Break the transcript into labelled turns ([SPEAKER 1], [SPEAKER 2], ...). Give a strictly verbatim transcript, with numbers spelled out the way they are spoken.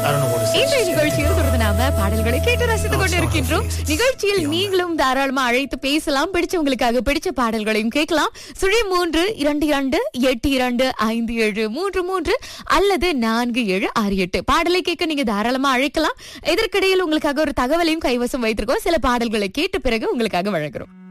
[SPEAKER 1] இன்றைய நிகழ்ச்சியில் தொடர்ந்து நாம பாடல்களை கேட்டு ரசித்துக் கொண்டிருக்கின்றோம். நிகழ்ச்சியில் நீங்களும் தாராளமா அழைத்து பேசலாம். பிடிச்சவங்களுக்காக பிடிச்ச பாடல்களையும் கேட்கலாம். சுழி மூன்று இரண்டு இரண்டு எட்டு இரண்டு ஐந்து ஏழு மூன்று மூன்று அல்லது நான்கு ஏழு ஆறு எட்டு பாடலை கேட்க நீங்க தாராளமா அழைக்கலாம். இதற்கிடையில் உங்களுக்காக ஒரு தகவலையும் கைவசம் வைத்திருக்கோம். சில பாடல்களை கேட்ட பிறகு உங்களுக்காக வழங்குறோம்.